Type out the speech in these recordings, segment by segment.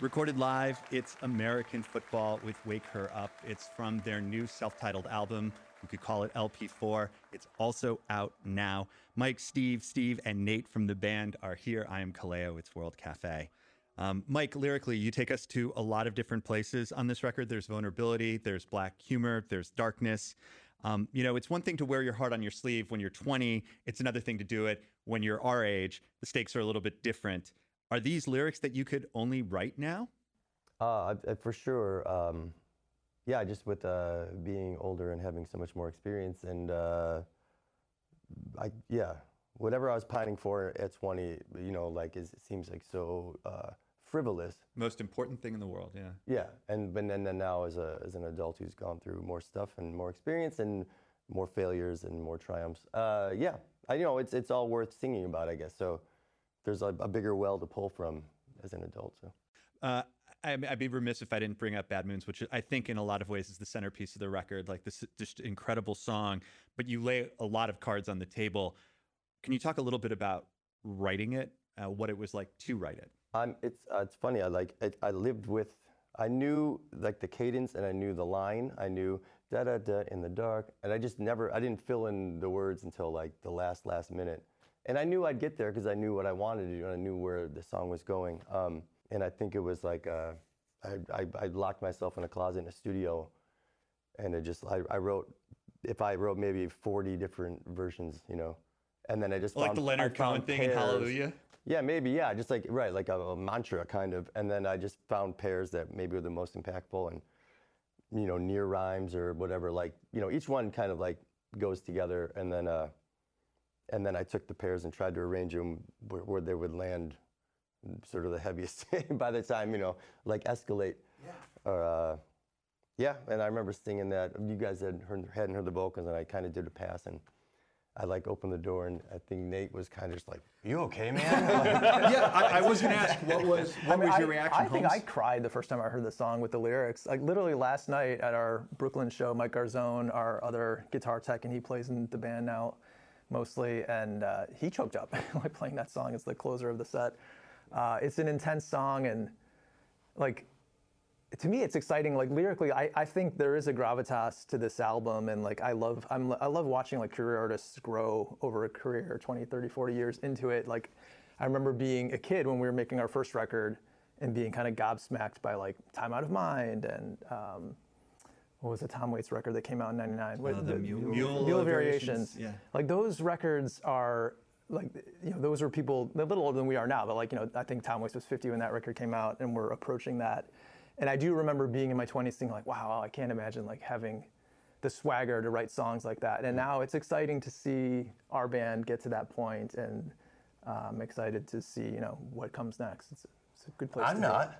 Recorded live, it's American Football with Wake Her Up. It's from their new self-titled album. You could call it LP4. It's also out now. Mike, Steve, and Nate from the band are here. I am Kaleo. It's World Cafe. Mike, lyrically, you take us to a lot of different places on this record. There's vulnerability, there's black humor, there's darkness. It's one thing to wear your heart on your sleeve when you're 20. It's another thing to do it when you're our age. The stakes are a little bit different. Are these lyrics that you could only write now? For sure. Just with being older and having so much more experience, and whatever I was pining for at 20, it seems like so frivolous. Most important thing in the world, yeah. Yeah, and then now as an adult who's gone through more stuff and more experience and more failures and more triumphs, it's all worth singing about, I guess. So there's a bigger well to pull from as an adult. So. I'd be remiss if I didn't bring up Bad Moons, which I think in a lot of ways is the centerpiece of the record, like this just incredible song, but you lay a lot of cards on the table. Can you talk a little bit about writing it, what it was like to write it? It's funny. I knew like the cadence and I knew the line. I knew da da da in the dark, and I didn't fill in the words until like the last minute. And I knew I'd get there because I knew what I wanted to do and I knew where the song was going. And I think it was like I locked myself in a closet in a studio, and I wrote maybe 40 different versions, and then I just like the Leonard Cohen thing in Hallelujah. Yeah, maybe, yeah, just like like a mantra kind of, and then I just found pairs that maybe were the most impactful, and near rhymes or whatever, like each one kind of like goes together, and then I took the pairs and tried to arrange them where they would land sort of the heaviest by the time, like Escalate. Yeah. And I remember singing that. You guys hadn't heard the vocals, and I kind of did a pass, and I like opened the door, and I think Nate was kind of just like, "You okay, man?" I was going to ask, what was your reaction? I think I cried the first time I heard the song with the lyrics. Like literally last night at our Brooklyn show, Mike Garzone, our other guitar tech, and he plays in the band now mostly, and he choked up like playing that song as the closer of the set. It's an intense song, and like to me it's exciting. Like lyrically, I think there is a gravitas to this album, and like I love watching like career artists grow over a career 20, 30, 40 years into it. Like I remember being a kid when we were making our first record and being kind of gobsmacked by like Time Out of Mind and what was the Tom Waits record that came out in '99? The Mule Variations. Yeah. Like those records are like, those were people a little older than we are now, but like, I think Tom Waits was 50 when that record came out, and we're approaching that. And I do remember being in my 20s thinking like, wow, I can't imagine like having the swagger to write songs like that. And now it's exciting to see our band get to that point, and I'm excited to see, what comes next. It's a good place to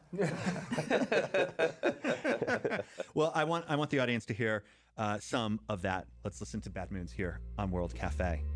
be. Well, I want the audience to hear some of that. Let's listen to Bad Moons here on World Cafe.